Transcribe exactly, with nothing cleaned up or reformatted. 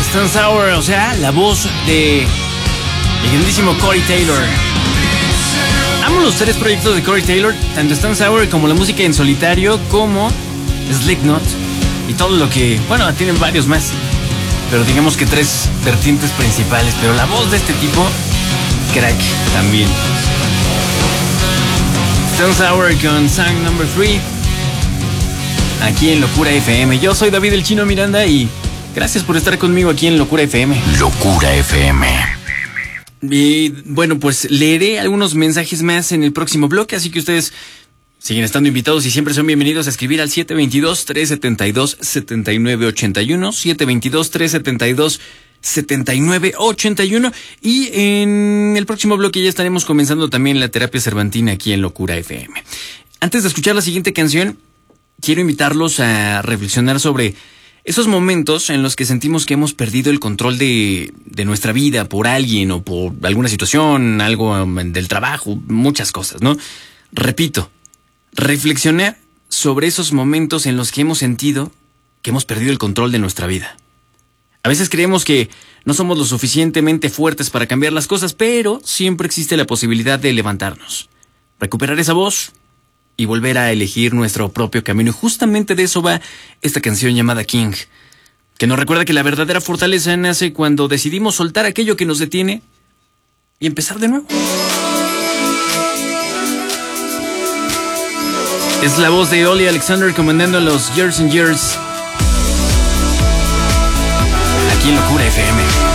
Stone Sour, o sea, la voz de el grandísimo Corey Taylor. Amo los tres proyectos de Corey Taylor, tanto Stone Sour como la música en solitario, como Slipknot y todo lo que, bueno, tienen varios más, pero digamos que tres vertientes principales. Pero la voz de este tipo, crack también. Stone Sour con Song Number three, aquí en Locura F M. Yo soy David el Chino Miranda y gracias por estar conmigo aquí en Locura F M. Locura F M. Y bueno, pues leeré algunos mensajes más en el próximo bloque, así que ustedes siguen estando invitados y siempre son bienvenidos a escribir al siete dos dos, tres siete dos, siete nueve ocho uno, siete dos dos, tres siete dos, siete nueve ocho uno. Y en el próximo bloque ya estaremos comenzando también la terapia cervantina aquí en Locura F M. Antes de escuchar la siguiente canción, quiero invitarlos a reflexionar sobre esos momentos en los que sentimos que hemos perdido el control de, de nuestra vida por alguien o por alguna situación, algo del trabajo, muchas cosas, ¿no? Repito, reflexionar sobre esos momentos en los que hemos sentido que hemos perdido el control de nuestra vida. A veces creemos que no somos lo suficientemente fuertes para cambiar las cosas, pero siempre existe la posibilidad de levantarnos, recuperar esa voz y volver a elegir nuestro propio camino. Y justamente de eso va esta canción llamada King, que nos recuerda que la verdadera fortaleza nace cuando decidimos soltar aquello que nos detiene y empezar de nuevo. Es la voz de Olly Alexander comandando a los Years and Years aquí en Locura F M.